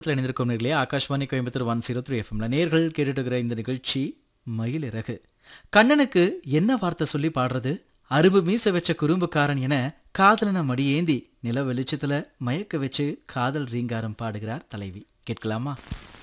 இணைந்திருக்கும் நேர்களே ஆகாஷ்வாணி கோயம்புத்தூர் 103 எஃப்எம்ல நேர்கள் கேட்டுட்டு இருக்கிற இந்த நிகழ்ச்சி மயிலிறகு. கண்ணனுக்கு என்ன வார்த்தை சொல்லி பாடுறது? அரும்பு மீச வச்ச குறும்புக்காரன் என காதலன மடியேந்தி நில வெளிச்சத்துல மயக்க வச்சு காதல் ரீங்காரம் பாடுகிறார் தலைவி. கேட்கலாமா?